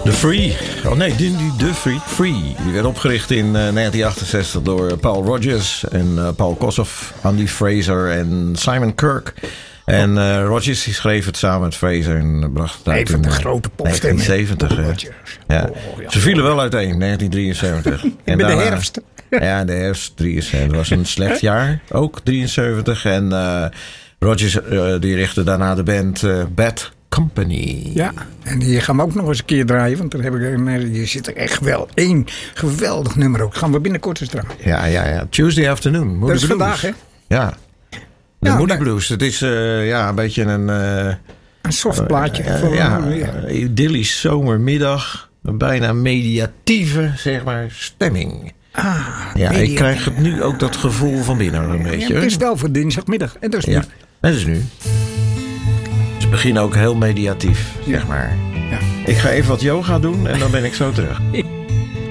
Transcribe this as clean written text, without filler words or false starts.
The Free. Oh nee, The Free. Free. Die werd opgericht in 1968 door Paul Rodgers en Paul Kossoff, Andy Fraser en Simon Kirk. En Rodgers die schreef het samen met Fraser en bracht het uit in de grote popstem. 1970. Ja. Ze vielen wel uiteen, 1973. En bij de herfst. Ja, de herfst 73. Het was een slecht jaar, ook 73. En Rodgers die richtte daarna de band Bad Company. Ja, en die gaan we ook nog eens een keer draaien. Want daar heb ik, je zit er echt wel één geweldig nummer ook. Gaan we binnenkort eens draaien. Ja. Tuesday Afternoon. Moody dat is Blues. vandaag, hè? Ja. De Moody Blues. Het is een beetje een soft plaatje. Idyllisch zomermiddag. Een bijna mediatieve, zeg maar, stemming. Ik krijg het nu ook dat gevoel van binnen een beetje. Het is wel voor dinsdagmiddag. En dat is nu. Dat is nu. Ze beginnen ook heel mediatief, zeg maar. Ja. Ik ga even wat yoga doen en dan ben ik zo terug.